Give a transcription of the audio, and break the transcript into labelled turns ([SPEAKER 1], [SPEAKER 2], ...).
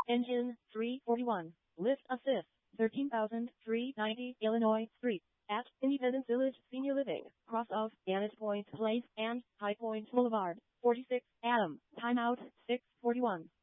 [SPEAKER 1] Engine 341. Lift assist 13,390 Illinois Street. At Independence Village Senior Living, cross of Gannett Point Place and High Point Boulevard, 46 Adam. Timeout 6:41.